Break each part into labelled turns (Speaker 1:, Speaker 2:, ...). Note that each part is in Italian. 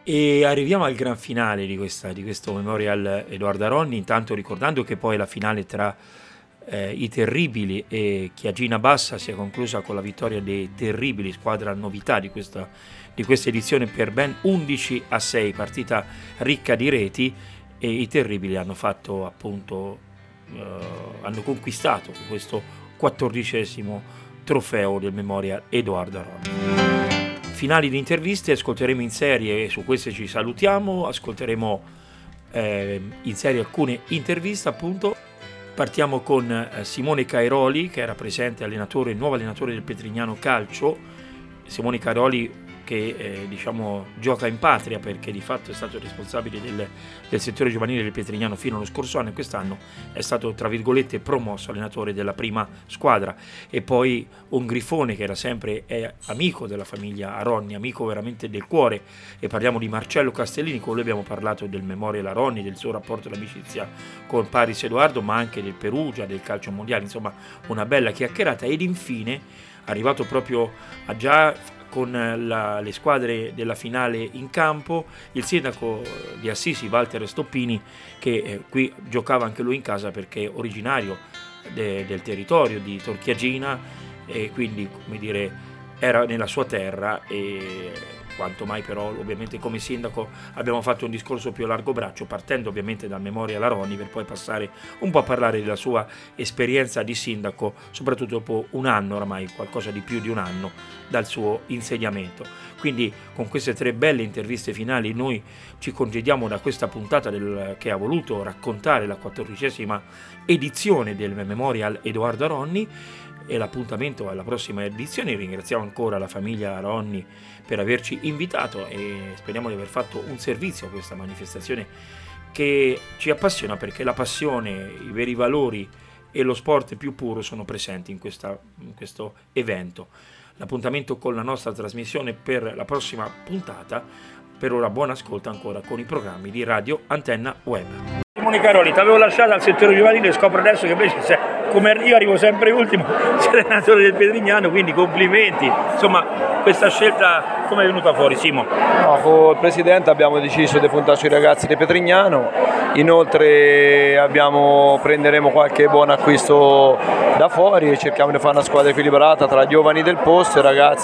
Speaker 1: E arriviamo al gran finale di questo Memorial Edoardo Aronni, intanto ricordando che poi la finale tra i Terribili e Chiagina Bassa si è conclusa con la vittoria dei Terribili, squadra novità di questa edizione, per ben 11-6, partita ricca di reti, e i Terribili hanno fatto appunto, hanno conquistato questo 14° trofeo del Memorial Edoardo Aronni. Finali di interviste ascolteremo in serie, e su queste ci salutiamo, ascolteremo in serie alcune interviste appunto. Partiamo con Simone Cairoli, che era presente nuovo allenatore del Petrignano Calcio. Simone Cairoli che gioca in patria, perché di fatto è stato responsabile del settore giovanile del Petrignano fino allo scorso anno, e quest'anno è stato tra virgolette promosso allenatore della prima squadra. E poi un grifone che era sempre amico della famiglia Aronni, amico veramente del cuore, e parliamo di Marcello Castellini. Con lui abbiamo parlato del Memorial Aronni, del suo rapporto d'amicizia con Paris Edoardo, ma anche del Perugia, del calcio mondiale, insomma una bella chiacchierata. Ed infine, arrivato proprio a già con le squadre della finale in campo, il sindaco di Assisi, Walter Stoppini, che qui giocava anche lui in casa perché è originario del territorio di Torchiagina, e quindi, come dire, era nella sua terra. E quanto mai però, ovviamente, come sindaco abbiamo fatto un discorso più a largo braccio, partendo ovviamente dal Memorial Aronni, per poi passare un po' a parlare della sua esperienza di sindaco, soprattutto dopo un anno oramai, qualcosa di più di un anno dal suo insediamento. Quindi con queste 3 belle interviste finali noi ci congediamo da questa puntata che ha voluto raccontare la 14ª edizione del Memorial Edoardo Aronni, e l'appuntamento alla prossima edizione. Ringraziamo ancora la famiglia Aronni per averci invitato, e speriamo di aver fatto un servizio a questa manifestazione che ci appassiona, perché la passione, i veri valori e lo sport più puro sono presenti in questo evento. L'appuntamento con la nostra trasmissione per la prossima puntata. Per ora buon ascolto ancora con i programmi di Radio Antenna Web. Simone Cairoli, ti avevo lasciato al settore giovanile, scopro adesso che invece come io arrivo sempre ultimo, sei allenatore del Petrignano, quindi complimenti. Insomma, questa scelta come è venuta fuori, Simo?
Speaker 2: No, con il presidente abbiamo deciso di puntare sui ragazzi di Petrignano. Inoltre prenderemo qualche buon acquisto da fuori e cerchiamo di fare una squadra equilibrata tra giovani del posto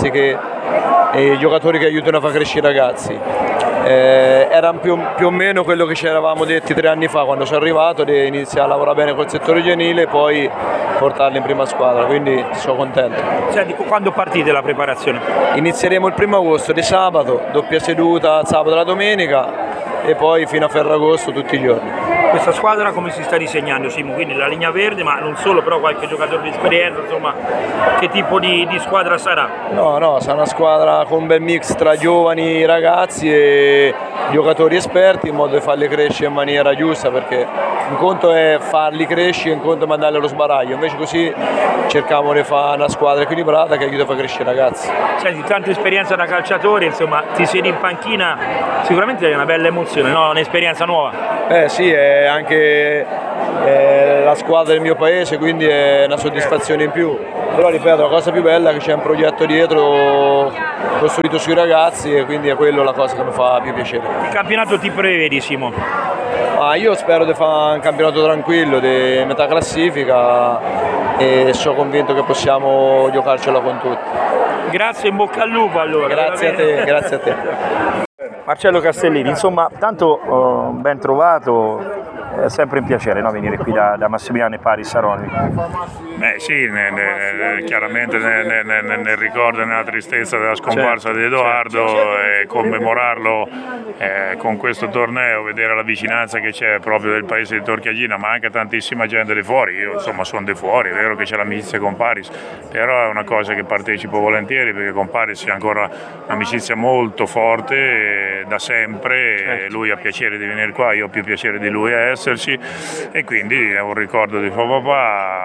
Speaker 2: e giocatori che aiutano a far crescere i ragazzi. Era più o meno quello che ci eravamo detti 3 anni fa quando sono arrivato, di iniziare a lavorare bene col settore giovanile e poi portarli in prima squadra, quindi sono contento.
Speaker 1: Senti, quando partite la preparazione?
Speaker 2: Inizieremo il 1° agosto di sabato, doppia seduta sabato e la domenica, e poi fino a Ferragosto tutti i giorni.
Speaker 1: Questa squadra come si sta disegnando, Simo? Quindi la linea verde, ma non solo, però qualche giocatore di esperienza, insomma, che tipo di squadra sarà?
Speaker 2: No, sarà una squadra con un bel mix tra giovani ragazzi e giocatori esperti, in modo da farli crescere in maniera giusta, perché un conto è farli crescere, un conto è mandarli allo sbaraglio, invece così cerchiamo di fare una squadra equilibrata che aiuta a far crescere i ragazzi.
Speaker 1: Senti, tanta esperienza da calciatore, insomma, ti siedi in panchina, sicuramente è una bella emozione, no? Un'esperienza nuova.
Speaker 2: Sì, è anche la squadra del mio paese, quindi è una soddisfazione in più. Però ripeto, la cosa più bella è che c'è un progetto dietro costruito sui ragazzi, e quindi è quello la cosa che mi fa più piacere.
Speaker 1: Il campionato ti prevedi, Simo?
Speaker 2: Io spero di fare un campionato tranquillo, di metà classifica, e sono convinto che possiamo giocarcela con tutti.
Speaker 1: Grazie, in bocca al lupo allora.
Speaker 2: Grazie a te.
Speaker 1: Marcello Castellini, insomma, tanto ben trovato, è sempre un piacere, no, venire qui da Massimiliano e Paris Aronni.
Speaker 3: Sì, chiaramente nel ricordo e nella tristezza della scomparsa di Edoardo, e commemorarlo con questo torneo, vedere la vicinanza che c'è proprio del paese di Torchiagina, ma anche tantissima gente di fuori. Io insomma sono di fuori, è vero che c'è l'amicizia con Paris, però è una cosa che partecipo volentieri, perché con Paris c'è ancora un'amicizia molto forte da sempre. Lui ha piacere di venire qua, io ho più piacere di lui a esserci, e quindi è un ricordo di suo papà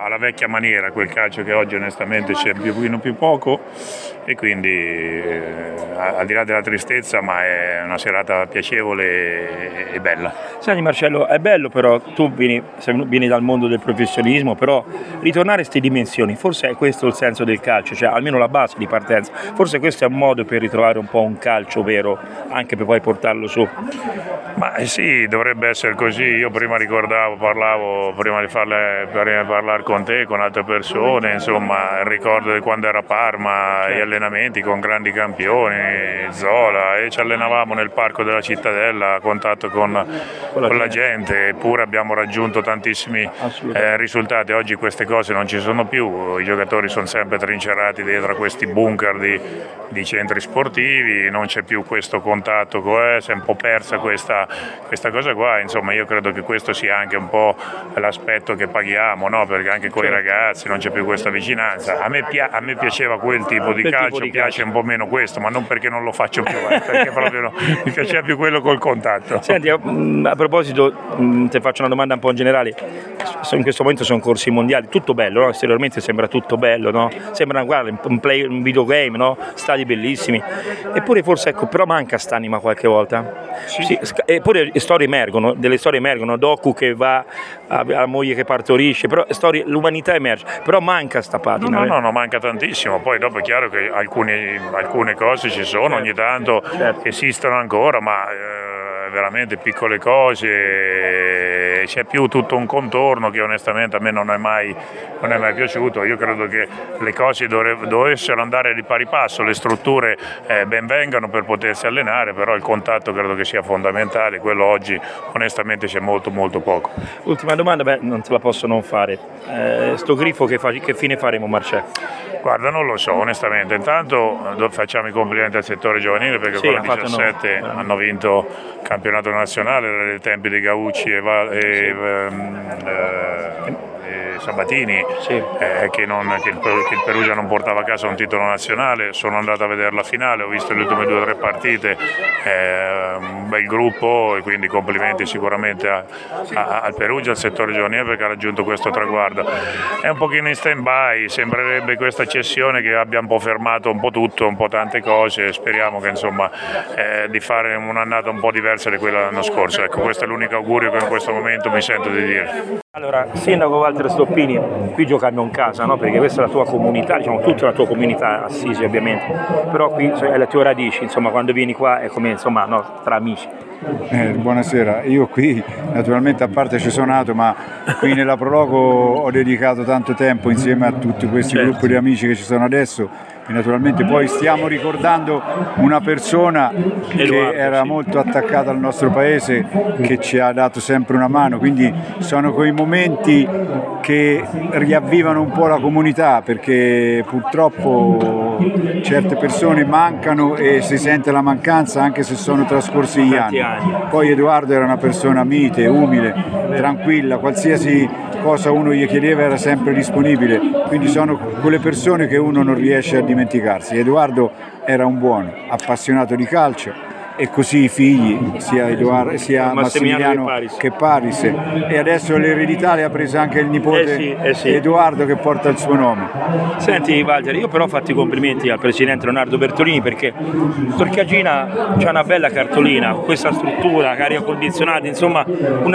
Speaker 3: alla vecchia maniera, quel calcio che oggi onestamente c'è più poco, e quindi al di là della tristezza, ma è una serata piacevole e bella.
Speaker 1: Senti Marcello, è bello però, tu vieni dal mondo del professionismo, però ritornare a queste dimensioni, forse è questo il senso del calcio, cioè almeno la base di partenza, forse questo è un modo per ritrovare un po' un calcio vero, anche per poi portarlo su.
Speaker 3: Ma sì, dovrebbe essere così. Io prima parlavo prima di parlare con te, con altre persone, insomma, il ricordo di quando era a Parma, gli allenamenti con grandi campioni, Zola, e ci allenavamo nel parco della Cittadella a contatto con la gente, eppure abbiamo raggiunto tantissimi risultati. Oggi queste cose non ci sono più, i giocatori sono sempre trincerati dietro a questi bunker di centri sportivi, non c'è più questo contatto, si è un po' persa questa cosa qua. Insomma, io credo che questo sia anche un po' l'aspetto che paghiamo, no? Perché anche con i ragazzi non c'è più questa vicinanza. A me piaceva quel tipo di calcio, piace un po' meno questo, ma non perché non lo faccio più, perché proprio mi piaceva più quello col contatto.
Speaker 1: Senti, a proposito, ti faccio una domanda un po' in generale. In questo momento sono corsi mondiali, tutto bello, no? Esteriormente sembra tutto bello, no? Sembra un videogame, no? Stadi bellissimi, eppure forse però manca st'anima qualche volta. Sì. Eppure delle storie emergono, Doku che va alla moglie che partorisce, però l'umanità emerge, però manca sta patina.
Speaker 3: No, manca tantissimo. Poi dopo è chiaro che alcune cose ci sono, ogni tanto esistono ancora, ma veramente piccole cose, c'è più tutto un contorno che onestamente a me non è mai piaciuto. Io credo che le cose dovessero andare di pari passo, le strutture ben vengano per potersi allenare, però il contatto credo che sia fondamentale, quello oggi onestamente c'è molto poco.
Speaker 1: Ultima domanda, non te la posso non fare, sto grifo che fine faremo, Marcello?
Speaker 3: Guarda, non lo so onestamente. Intanto facciamo i complimenti al settore giovanile, perché con la 17 hanno vinto il campionato nazionale, era dei tempi di Gaucci e Sabatini, che il Perugia non portava a casa un titolo nazionale. Sono andato a vedere la finale, ho visto le ultime 2 o 3 partite, un bel gruppo, e quindi complimenti sicuramente al Perugia, al settore giovanile, perché ha raggiunto questo traguardo. È un pochino in stand by, sembrerebbe questa cessione che abbia un po' fermato un po' tutto, un po' tante cose. Speriamo che insomma di fare un'annata un po' diversa di quella dell'anno scorso. Ecco, questo è l'unico augurio che in questo momento mi sento di dire.
Speaker 1: Allora, Sindaco Walter Stoppini, qui giochiamo in casa, no? Perché questa è la tua comunità, diciamo tutta la tua comunità, Assisi ovviamente, però qui è le tue radici, insomma, quando vieni qua è come, insomma, no, tra amici.
Speaker 4: Buonasera, io qui naturalmente, a parte ci sono nato, ma qui nella Prologo ho dedicato tanto tempo insieme a tutti questi gruppi di amici che ci sono adesso, e naturalmente poi stiamo ricordando una persona che era molto attaccata al nostro paese, che ci ha dato sempre una mano, quindi sono quei momenti che riavvivano un po' la comunità, perché purtroppo certe persone mancano e si sente la mancanza anche se sono trascorsi gli anni. Poi Edoardo era una persona mite, umile, tranquilla, qualsiasi cosa uno gli chiedeva era sempre disponibile, quindi sono quelle persone che uno non riesce a dimenticarsi. Edoardo era un buono, appassionato di calcio, e così i figli, sia Massimiliano che Paris, e adesso l'eredità le ha presa anche il nipote Edoardo, che porta il suo nome.
Speaker 1: Senti Walter, io però ho fatto i complimenti al presidente Leonardo Bertolini, perché Torchiagina c'ha una bella cartolina, questa struttura, aria condizionata, insomma un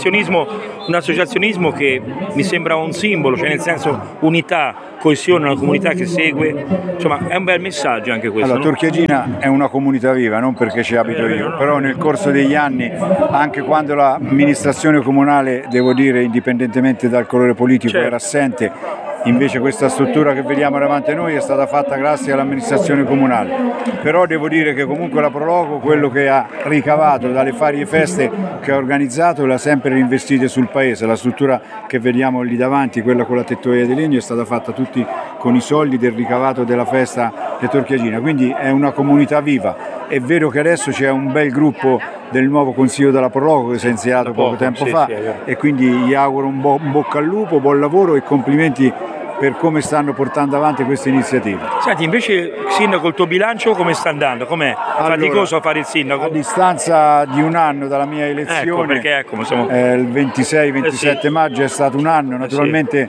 Speaker 1: associazionismo che mi sembra un simbolo, cioè nel senso unità, coesione, una comunità che segue, insomma è un bel messaggio anche questo.
Speaker 4: Allora, no? Torchiagina è una comunità viva, non perché ci abito io, però nel corso degli anni, anche quando l'amministrazione comunale, devo dire, indipendentemente dal colore politico, era assente, invece questa struttura che vediamo davanti a noi è stata fatta grazie all'amministrazione comunale. Però devo dire che comunque la Prologo, quello che ha ricavato dalle varie feste che ha organizzato, l'ha sempre reinvestita sul paese. La struttura che vediamo lì davanti, quella con la tettoia di legno, è stata fatta tutti con i soldi del ricavato della festa di Torchiagina, quindi è una comunità viva. È vero che adesso c'è un bel gruppo del nuovo Consiglio della Prologo che si è insediato poco tempo fa, e quindi gli auguro un bocca al lupo, buon lavoro e complimenti per come stanno portando avanti queste iniziative.
Speaker 1: Senti, invece Sindaco, il tuo bilancio come sta andando? Com'è? Faticoso fare il Sindaco?
Speaker 4: A distanza di un anno dalla mia elezione,
Speaker 1: il 26-27
Speaker 4: maggio è stato un anno, naturalmente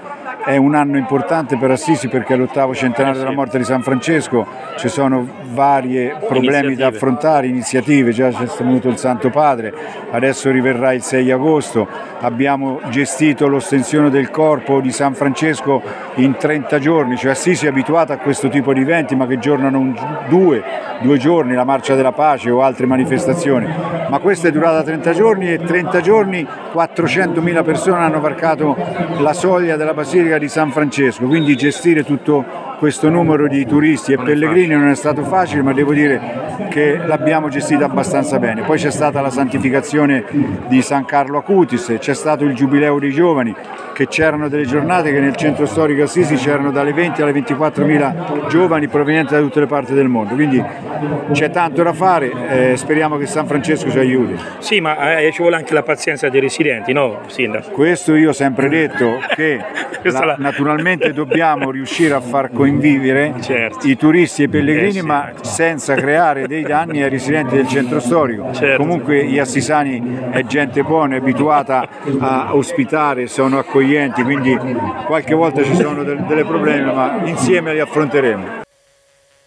Speaker 4: è un anno importante per Assisi perché è l'8° centenario della morte di San Francesco, ci sono vari problemi da affrontare, iniziative, già c'è venuto il Santo Padre, adesso riverrà il 6 agosto, abbiamo gestito l'ostensione del corpo di San Francesco in 30 giorni, cioè Assisi è abituata a questo tipo di eventi ma che giornano due giorni, la Marcia della Pace o altre manifestazioni, ma questa è durata 30 giorni e 30 giorni 400.000 persone hanno varcato la soglia della Basilica di San Francesco, quindi gestire tutto questo numero di turisti e pellegrini non è stato facile, ma devo dire che l'abbiamo gestita abbastanza bene. Poi c'è stata la santificazione di San Carlo Acutis, c'è stato il Giubileo dei Giovani, che c'erano delle giornate che nel centro storico Assisi c'erano dalle 20 alle 24.000 giovani provenienti da tutte le parti del mondo, quindi c'è tanto da fare, speriamo che San Francesco ci aiuti.
Speaker 1: Sì, ma ci vuole anche la pazienza dei residenti, no Sindaco?
Speaker 4: Questo io ho sempre detto che naturalmente dobbiamo riuscire a far convivere i turisti e i pellegrini, ma senza creare dei danni ai residenti del centro storico. Comunque gli assisani è gente buona, è abituata a ospitare, sono accoglienti, quindi qualche volta ci sono delle problemi, ma insieme li affronteremo.